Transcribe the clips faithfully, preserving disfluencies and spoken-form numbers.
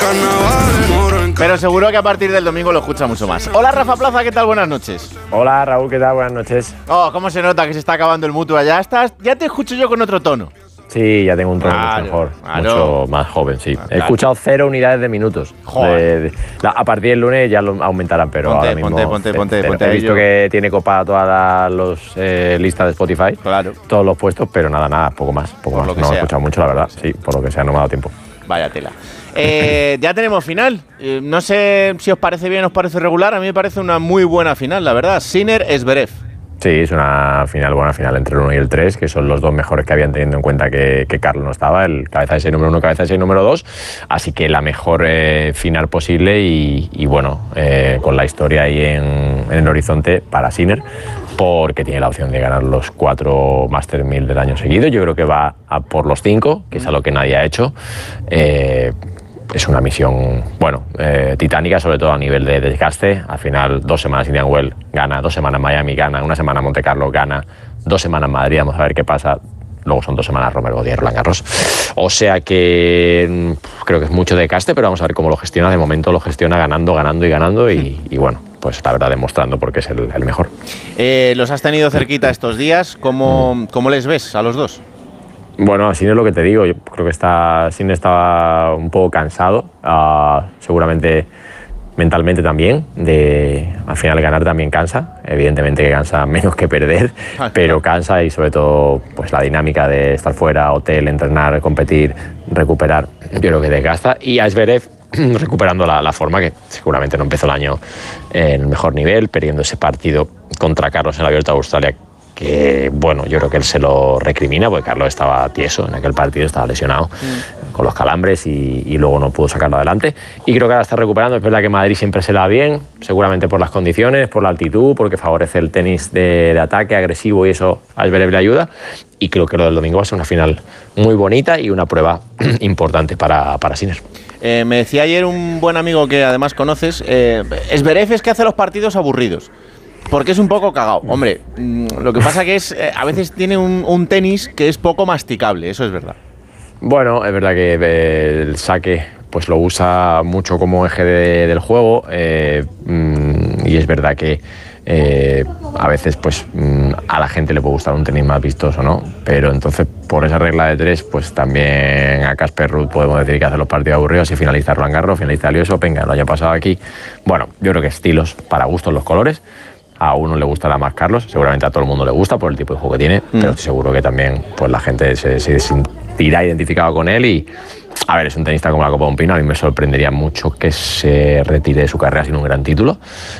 Pero seguro que a partir del domingo lo escucha mucho más. Hola Rafa Plaza, ¿qué tal? Buenas noches. Hola Raúl, ¿qué tal? Buenas noches. Oh, cómo se nota que se está acabando el mutuo. Ya estás, ya te escucho yo con otro tono. Sí, ya tengo un tono claro, mucho mejor, claro. mucho más joven, sí. Claro. He escuchado cero unidades de minutos. Joder. De, de, la, a partir del lunes ya lo aumentarán, pero Ponte, ahora mismo... ponte, ponte, ponte, cero. ponte He a visto ello. que tiene copada todas las eh, listas de Spotify, Claro. todos los puestos, pero nada, nada, poco más. Poco Por más. lo que no sea. he escuchado mucho, la verdad, sí, por lo que sea, no me ha dado tiempo. Vaya tela. Eh, ya tenemos final. Eh, no sé si os parece bien o os parece regular. A mí me parece una muy buena final, la verdad. Sinner-Zverev. Sí, es una final, buena final entre el uno y el tres, que son los dos mejores que habían, teniendo en cuenta que, que Carlos no estaba, el cabeza de seis número uno, cabeza de seis número dos. Así que la mejor eh, final posible y, y bueno, eh, con la historia ahí en, en el horizonte para Sinner, porque tiene la opción de ganar los cuatro Masters mil del año seguido. Yo creo que va a por los cinco, que es algo que nadie ha hecho. Eh, Es una misión, bueno, eh, titánica, sobre todo a nivel de desgaste. Al final, dos semanas Indian Wells gana, dos semanas Miami gana, una semana Monte Carlo gana, dos semanas Madrid, vamos a ver qué pasa. Luego son dos semanas Romer Godier, Roland Garros. O sea que creo que es mucho desgaste, pero vamos a ver cómo lo gestiona. De momento lo gestiona ganando, ganando y ganando y, y bueno, pues la verdad demostrando porque es el, el mejor. Eh, los has tenido cerquita estos días. ¿Cómo, cómo les ves a los dos? Bueno, así es lo que te digo. Yo creo que está, Sinner estaba un poco cansado, uh, seguramente mentalmente también. De, al final ganar también cansa, evidentemente que cansa menos que perder, pero cansa y sobre todo pues la dinámica de estar fuera, hotel, entrenar, competir, recuperar, yo creo que desgasta. Y a Zverev recuperando la, la forma, que seguramente no empezó el año en el mejor nivel, perdiendo ese partido contra Carlos en el Abierto de Australia, que bueno, yo creo que él se lo recrimina porque Carlos estaba tieso en aquel partido, estaba lesionado mm. con los calambres y, y luego no pudo sacarlo adelante. Y creo que ahora está recuperando. Es verdad que Madrid siempre se la da bien, seguramente por las condiciones, por la altitud, porque favorece el tenis de, de ataque agresivo y eso a Zverev le ayuda. Y creo que lo del domingo va a ser una final muy bonita y una prueba importante para, para Sinner. Eh, me decía ayer un buen amigo que además conoces, eh, Zverev es que hace los partidos aburridos. Porque es un poco cagado. Hombre, lo que pasa que es eh, a veces tiene un, un tenis que es poco masticable, eso es verdad. Bueno, es verdad que eh, el saque pues lo usa mucho como eje de, del juego eh, mm, y es verdad que eh, a veces pues mm, a la gente le puede gustar un tenis más vistoso, ¿no? Pero entonces por esa regla de tres pues también a Casper Ruud podemos decir que hace los partidos aburridos y finaliza Roland Garros, finaliza el U S Open, que lo haya pasado aquí. Bueno, yo creo que estilos para gustos los colores. A uno le gustará más Carlos, seguramente a todo el mundo le gusta por el tipo de juego que tiene, mm. pero estoy seguro que también pues, la gente se, se sentirá identificado con él y, a ver, es un tenista como la Copa de un Pino. A mí me sorprendería mucho que se retire de su carrera sin un gran título,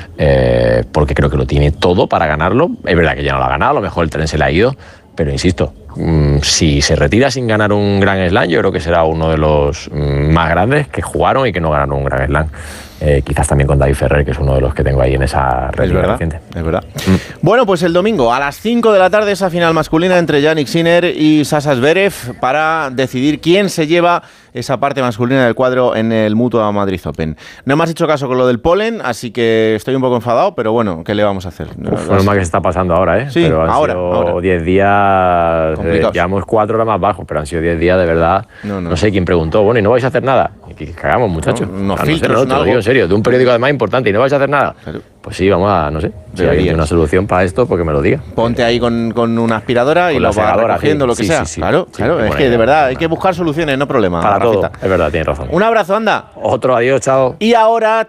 eh, porque creo que lo tiene todo para ganarlo. Es verdad que ya no lo ha ganado, a lo mejor el tren se le ha ido, pero insisto, mmm, si se retira sin ganar un Grand Slam, yo creo que será uno de los mmm, más grandes que jugaron y que no ganaron un Grand Slam. Eh, quizás también con David Ferrer, que es uno de los que tengo ahí en esa red reciente. Es verdad. Mm. Bueno, pues el domingo a las cinco de la tarde esa final masculina entre Jannik Sinner y Sasha Zverev para decidir quién se lleva esa parte masculina del cuadro en el Mutua Madrid Open. No me has hecho caso con lo del polen, así que estoy un poco enfadado, pero bueno, ¿qué le vamos a hacer? Uf, no, más que se está pasando ahora, ¿eh? Sí, pero han ahora, sido diez días, eh, llevamos cuatro horas más bajo, pero han sido diez días de verdad. No, no. no sé quién preguntó, bueno, ¿y no vais a hacer nada? Y que cagamos, muchachos. No, unos no, filtros, no, sé, no, te lo digo en serio, de un periódico además importante, ¿y no vais a hacer nada? Claro. Pues sí, vamos a, no sé, si hay una solución para esto, porque me lo diga. Ponte ahí con, con una aspiradora con y lo vas recogiendo, sí, lo que sí, sea. Sí, sí, claro, sí, claro, sí, es que de verdad hay que buscar soluciones, no problemas. Para Rafita. todo, es verdad, tienes razón. Un abrazo, anda. Otro, adiós, chao. Y ahora